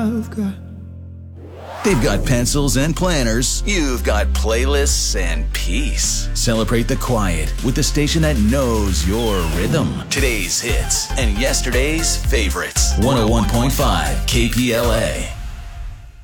They've got pencils and planners. You've got playlists and peace. Celebrate the quiet with the station that knows your rhythm. Today's hits and yesterday's favorites. 101.5 KPLA.